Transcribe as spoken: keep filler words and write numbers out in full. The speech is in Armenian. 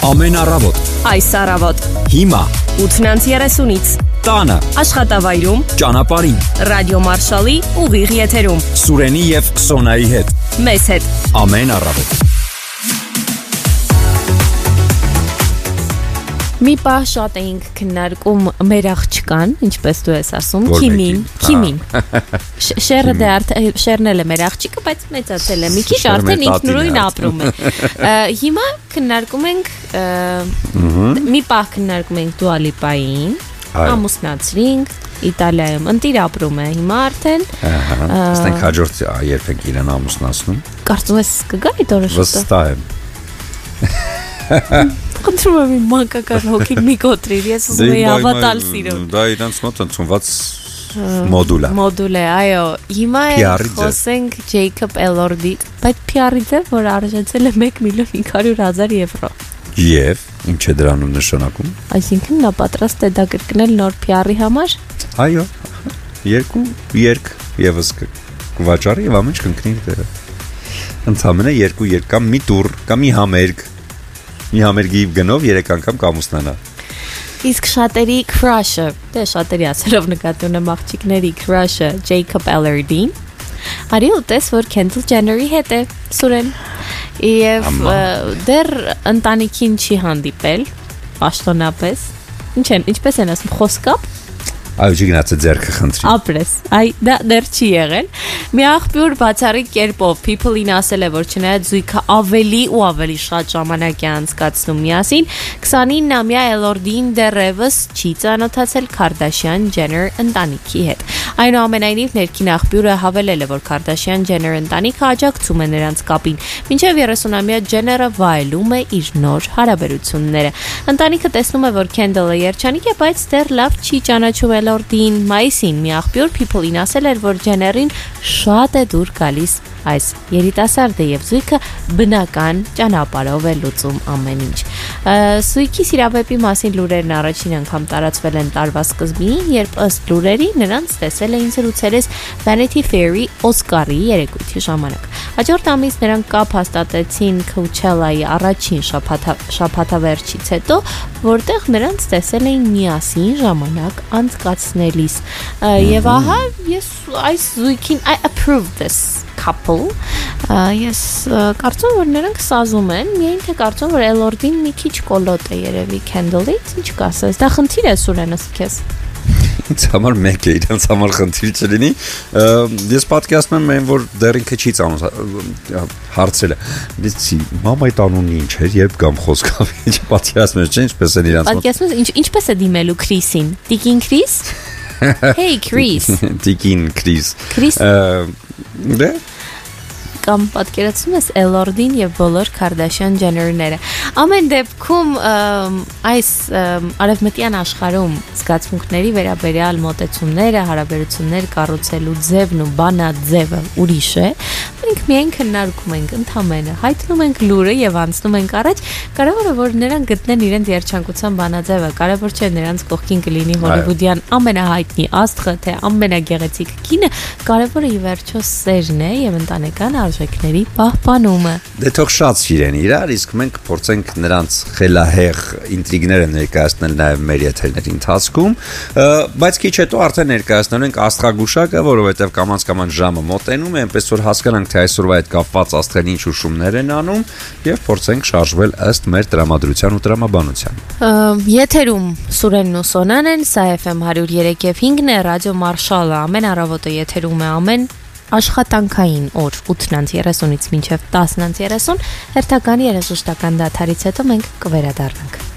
Ամեն առավոտ, Այս առավոտ, հիմա, ութնանց երեսունից, տանը, աշխատավայրում, ճանապարհին, ռադիո Մարշալի ուղիղ եթերում, Սուրենի եւ Սոնայի հետ, մեզ հետ, ամեն առավոտ։ Մի պահ շատ էինք քննարկում մեր աղջկան, ինչպես դու ես ասում, Որ Քիմին, մեկին, Քիմին։ Շ- Շերը դե արդեն շերնել է մեր աղջիկը, բայց մեծացել է, մի քիչ Շերը մեր արդեն ինքնուրույն տատին է ապրում է։ Ա, Հիմա քննարկում ենք ա, մի պահ քննարկում ենք Դուա Լիպային, Այո։ ամուսնացրինք, Իտալիայում ընտիր ապրում է հիմա արդեն։ Ահա, ստենք հաջորդ երբեք իրեն ամուսնացնում։ Կարծում ես կգա այդ օրը շուտը։ Վստահ եմ։ Խնդրում եմ իմ մանկական հոգին մի կոտրիր, ես ուզում եի հավատալ սիրուն։ Դա իրանց մոտ ընդունված մոդուլ է։ Մոդուլ է, այո։ Հիմա P R-ի ձև։ խոսենք Jacob Elordi, բայց P R-ի ձև, որ արժեցել է մեկ միլիոն հինգ հարյուր հազար եվրո։ Եվ ինչ է դրանում նշանակում։ Այսինքն նա պատրաստ է դա կրկնել նոր P R-ի համար։ Այո, երկու երկ եւս կվաճառի եւ ամեն ինչ կընկնի դերը։ Ընդհանրապես երկու երկ կամ մի տուր կամ մի համերգ։ Մի համերգի գնով երեք անգամ կամուսնանա։ Իսկ շատերի crush-ը, դե շատերի ասելով նկատի ունեմ աղջիկների crush-ը Jacob Elordi-ին, արի ուտես, որ Kendall Jenner-ի հետ է Սուրեն։ Եվ Ամա։ դեռ ընտանիքին չի հանդիպել, պաշտոնապես։ Ինչ են, ինչպես են ասում, խոսքապ։ Այո, չի գնացել ձեռքը խնդրի։ Ապրես, այ դա դեռ չի եղել։ Մի աղբյուր բացառիկ կերպով People-ին ասել է, որ չնայած զույգը ավելի ու ավելի շատ ժամանակ է անցկացնում միասին, քսանինամյա Elordi-ին դեռևս չի ծանոթացել Kardashian-Jenner ընտանիքի հետ։ Այնուամենայնիվ ներքին աղբյուրը հավելել է, որ Kardashian-Jenner ընտանիքը աջակցում է նրանց կապին, մինչև երեսունամյա Jenner-ը վայելում է իր նոր հարաբերությունները։ Ընտանիքը տեսնում է, որ Kendall-ը երջանիկ է, բայց դեռ լավ չի ճանաչում Elordi-ին մայիսին մի աղբյուր People-ին ասել էր, որ Jenner-ին շատ է դուր գալիս այս երիտասարդը եւ զույգը բնական ճանապարհով է լուծում ամեն ինչ։ Զույգի սիրավեպի մասին լուրերն առաջին անգամ տարածվել են տարվա սկզբին, երբ ըստ լուրերի նրանց տեսել էին զրուցելիս Vanity Fair-ի Օսկարի երեկույթի ժամանակ։ Հաջորդ ամիս նրանք կապ հաստատեցին Coachella-ի առաջին շաբաթավերջից հետո, որտեղ նրանց տեսել էին միասին ժամանակ անցկացնելիս։ Եվ ահա ես այս զույգին I approve this couple։ Ես կարծում որ նրանք սազում են, միայն թե կարծում որ Elordi-ն մի քիչ կոլոտ է երևի Kendall-ից, ինչ կասես։ Դա խնդիր է Սուրենս քեզ։ Ինձ համար մեկ է, իրենց համար խնդիր չլինի։ Ես պատկերացնում եմ, որ դեռ ինքը չի ծանոթ հարցրել է։ Դիցի, մամայի տանունի ինչ էր, երբ կամ խոսքավ, ինչ պատկերացնում ես, չէ՞, ինչպես են իրենց մոտ։ Պատկերացնում ես, ինչպես է դիմելու Քրիսին։ Տիկին Քրիս։ Hey Chris։ Տիկին Քրիս։ Քրիս Դե կամ պատկերացնում ես Elordi-ն եւ բոլոր Kardashian-Jenner-ները։ Ամեն դեպքում այս արևմտյան աշխարհում զգացմունքների վերաբերյալ մոտեցումները, հարաբերություններ կառուցելու ձևն ու բանաձևը ուրիշ է։ Մենք միայն քննարկում ենք ընդամենը, հայտնում ենք լուրը եւ անցնում ենք առաջ։ Կարևորը որ նրանք գտնեն իրենց երջանկության բանաձևը, կարևոր չէ նրանց կողքին կլինի հոլիվուդյան ամենահայտնի աստղը, թե ամենագեղեցիկ կինը, կարևորը ի վերջո սերն է եւ ընտանեկան արժեքների պահպանումը։ Դե թող շատ սիրեն իրար, իսկ մենք փորձենք նրանց խելահեղ ինտրիգները ներկայացնել նաև մեր եթերների ընթացքում, բայց քիչ հետո արդեն ներկայացնելու ենք աստղագուշակը, որովհետև կամաց-կամաց ժամը մոտենում է, այնպես որ հասկանանք, թե այսօրվա հետ կապված աստղերն ինչ հուշումներ են անում եւ փորձենք շարժվել ըստ մեր տրամադրության ու տրամաբանության։ Եթերում Սուրենն ու Սոնան են, սա F M one oh three եւ five-ն է, ռադիո Մարշալը, ամեն առավոտը եթերում է ամեն աշխատանքային օր ութնանց երեսունից մինչև տասնանց երեսուն հերթական երաժշտական դադարից հետո մենք կվերադառնանք։